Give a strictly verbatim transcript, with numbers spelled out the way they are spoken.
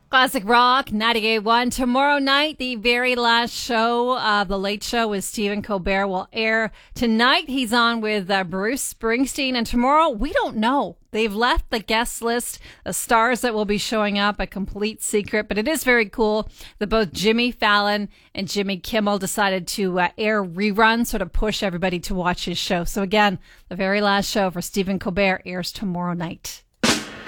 Classic Rock, ninety-eight point one. Tomorrow night, the very last show of The Late Show with Stephen Colbert will air. Tonight, he's on with uh, Bruce Springsteen. And tomorrow, we don't know. They've left the guest list, the stars that will be showing up, a complete secret. But it is very cool that both Jimmy Fallon and Jimmy Kimmel decided to uh, air reruns, sort of push everybody to watch his show. So again, the very last show for Stephen Colbert airs tomorrow night.